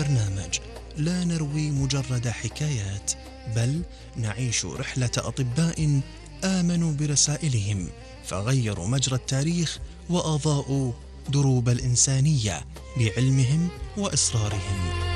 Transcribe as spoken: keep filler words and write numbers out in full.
البرنامج لا نروي مجرد حكايات، بل نعيش رحلة أطباء آمنوا برسائلهم فغيروا مجرى التاريخ وأضاءوا دروب الإنسانية بعلمهم وإصرارهم.